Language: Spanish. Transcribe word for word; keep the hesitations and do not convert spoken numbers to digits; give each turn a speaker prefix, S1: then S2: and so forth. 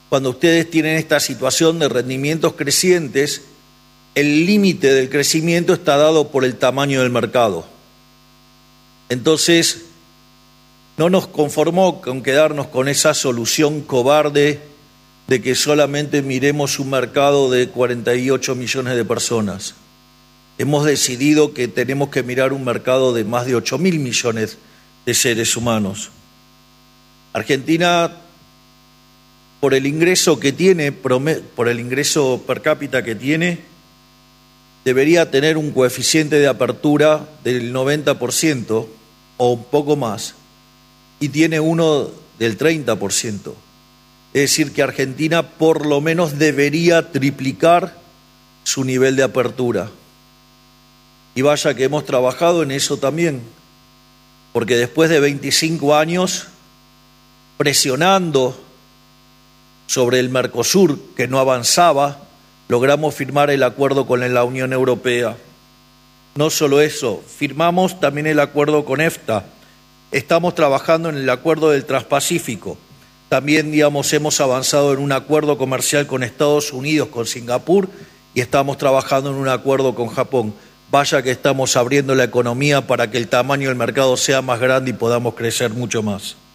S1: cuando ustedes tienen esta situación de rendimientos crecientes, el límite del crecimiento está dado por el tamaño del mercado. Entonces, no nos conformó con quedarnos con esa solución cobarde de que solamente miremos un mercado de cuarenta y ocho millones de personas. Hemos decidido que tenemos que mirar un mercado de más de ocho mil millones de seres humanos. Argentina, por el ingreso que tiene, por el ingreso per cápita que tiene, debería tener un coeficiente de apertura del noventa por ciento o un poco más, y tiene uno del treinta por ciento. Es decir, que Argentina por lo menos debería triplicar su nivel de apertura. Y vaya que hemos trabajado en eso también, porque después de veinticinco años presionando sobre el Mercosur, que no avanzaba, logramos firmar el acuerdo con la Unión Europea. No solo eso, firmamos también el acuerdo con EFTA. Estamos trabajando en el acuerdo del Transpacífico. También, digamos, hemos avanzado en un acuerdo comercial con Estados Unidos, con Singapur, y estamos trabajando en un acuerdo con Japón. Vaya que estamos abriendo la economía para que el tamaño del mercado sea más grande y podamos crecer mucho más.